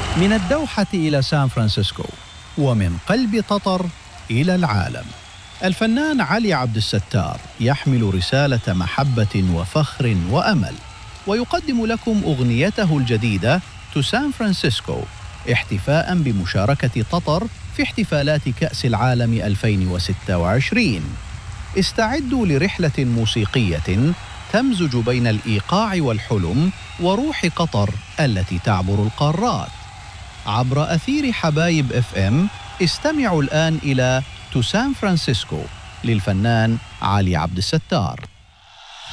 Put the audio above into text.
من الدوحة إلى سان فرانسيسكو، ومن قلب قطر إلى العالم، الفنان علي عبد الستار يحمل رسالة محبة وفخر وأمل، ويقدم لكم أغنيته الجديدة تو سان فرانسيسكو احتفاء بمشاركة قطر في احتفالات كأس العالم 2026. استعدوا لرحلة موسيقية تمزج بين الإيقاع والحلم وروح قطر التي تعبر القارات. عبر أثير حبايب FM استمعوا الآن إلى تو سان فرانسيسكو للفنان علي عبد الستار.